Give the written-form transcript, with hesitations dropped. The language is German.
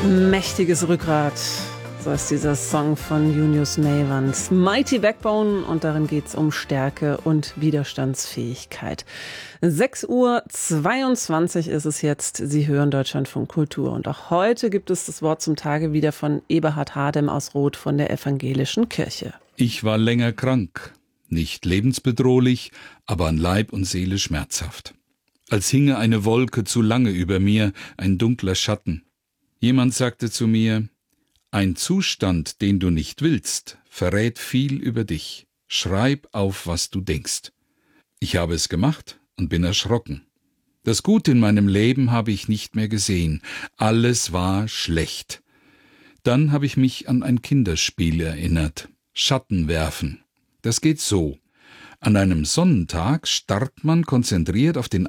Mächtiges Rückgrat, so ist dieser Song von Junius Neyvans. Mighty Backbone, und darin geht es um Stärke und Widerstandsfähigkeit. 6:22 Uhr ist es jetzt. Sie hören Deutschlandfunk Kultur. Und auch heute gibt es das Wort zum Tage wieder von Eberhard Hadem aus Roth von der Evangelischen Kirche. Ich war länger krank, nicht lebensbedrohlich, aber an Leib und Seele schmerzhaft. Als hinge eine Wolke zu lange über mir, ein dunkler Schatten. Jemand sagte zu mir: Ein Zustand, den du nicht willst, verrät viel über dich. Schreib auf, was du denkst. Ich habe es gemacht und bin erschrocken. Das Gute in meinem Leben habe ich nicht mehr gesehen. Alles war schlecht. Dann habe ich mich an ein Kinderspiel erinnert. Schatten werfen. Das geht so. An einem Sonnentag starrt man konzentriert auf den